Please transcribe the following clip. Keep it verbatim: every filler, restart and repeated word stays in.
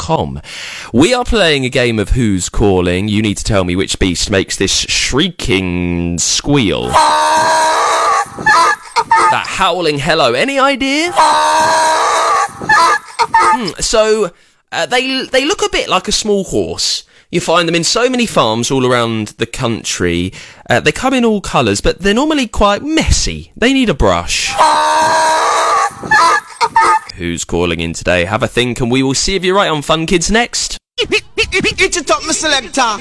com. We are playing a game of Who's Calling. You need to tell me which beast makes this shrieking squeal. That howling hello. Any idea? Hmm, so, uh, they they look a bit like a small horse. You find them in so many farms all around the country. Uh, they come in all colours, but they're normally quite messy. They need a brush. Who's calling in today? Have a think, and we will see if you're right on Fun Kids next. It's a top, my selector.